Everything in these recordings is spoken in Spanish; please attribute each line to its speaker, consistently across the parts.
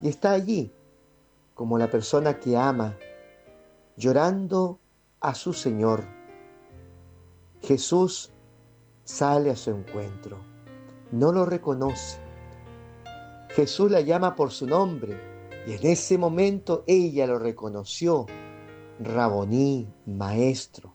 Speaker 1: y está allí como la persona que ama, llorando a su Señor. Jesús sale a su encuentro, no lo reconoce. Jesús la llama por su nombre y en ese momento ella lo reconoció: Raboní, maestro.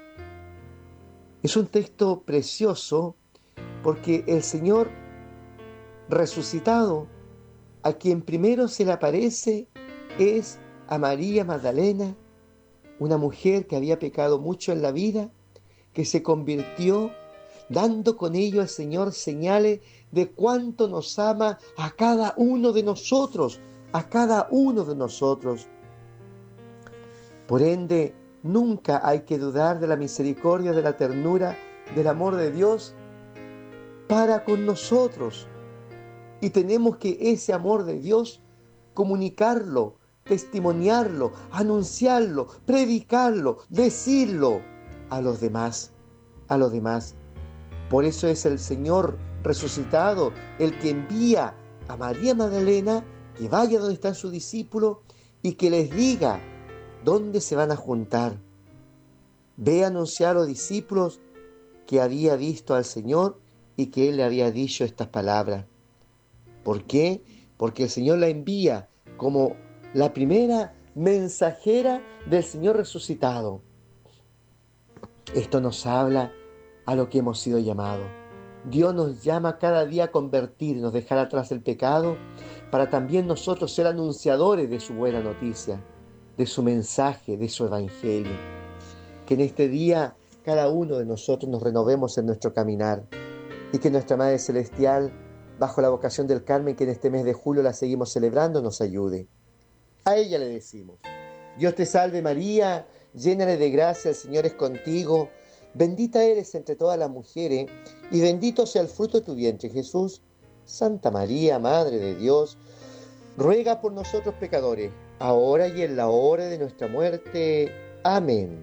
Speaker 1: Es un texto precioso porque el Señor resucitado, a quien primero se le aparece, es a María Magdalena, una mujer que había pecado mucho en la vida, que se convirtió, dando con ello al Señor señales de cuánto nos ama a cada uno de nosotros, a cada uno de nosotros. Por ende, nunca hay que dudar de la misericordia, de la ternura, del amor de Dios para con nosotros. Y tenemos que ese amor de Dios comunicarlo, testimoniarlo, anunciarlo, predicarlo, decirlo a los demás, a los demás. Por eso es el Señor resucitado el que envía a María Magdalena que vaya donde están sus discípulos y que les diga dónde se van a juntar. Ve a anunciar a los discípulos que había visto al Señor y que Él le había dicho estas palabras. ¿Por qué? Porque el Señor la envía como la primera mensajera del Señor resucitado. Esto nos habla a lo que hemos sido llamados. Dios nos llama cada día a convertirnos, dejar atrás el pecado, para también nosotros ser anunciadores de su buena noticia, de su mensaje, de su evangelio. Que en este día cada uno de nosotros nos renovemos en nuestro caminar y que nuestra Madre Celestial, bajo la vocación del Carmen, que en este mes de julio la seguimos celebrando, nos ayude. A ella le decimos: Dios te salve María, llena de gracia, el Señor es contigo, bendita eres entre todas las mujeres, y bendito sea el fruto de tu vientre, Jesús. Santa María, Madre de Dios, ruega por nosotros pecadores, ahora y en la hora de nuestra muerte. Amén.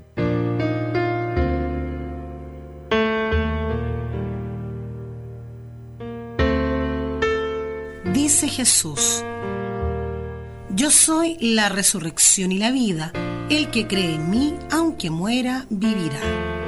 Speaker 2: Dice Jesús: yo soy la resurrección y la vida. El que cree en mí, aunque muera, vivirá.